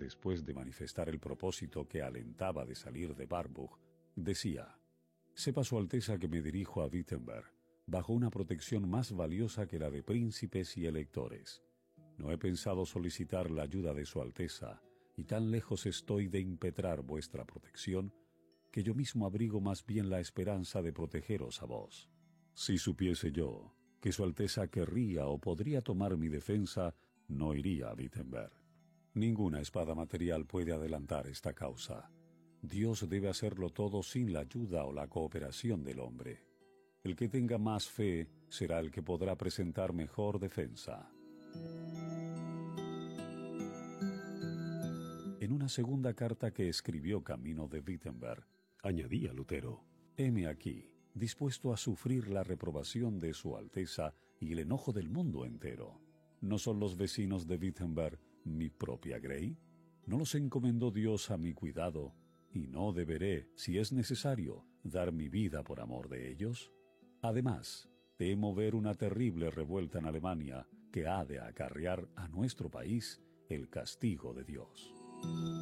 después de manifestar el propósito que alentaba de salir de Warburg, decía: «Sepa Su Alteza que me dirijo a Wittenberg, bajo una protección más valiosa que la de príncipes y electores. No he pensado solicitar la ayuda de Su Alteza, y tan lejos estoy de impetrar vuestra protección, que yo mismo abrigo más bien la esperanza de protegeros a vos. Si supiese yo que Su Alteza querría o podría tomar mi defensa, no iría a Wittenberg. Ninguna espada material puede adelantar esta causa. Dios debe hacerlo todo sin la ayuda o la cooperación del hombre. El que tenga más fe será el que podrá presentar mejor defensa». En una segunda carta que escribió camino de Wittenberg, añadía Lutero: «Heme aquí, dispuesto a sufrir la reprobación de Su Alteza y el enojo del mundo entero. ¿No son los vecinos de Wittenberg mi propia grey? ¿No los encomendó Dios a mi cuidado? ¿Y no deberé, si es necesario, dar mi vida por amor de ellos? Además, temo ver una terrible revuelta en Alemania que ha de acarrear a nuestro país el castigo de Dios».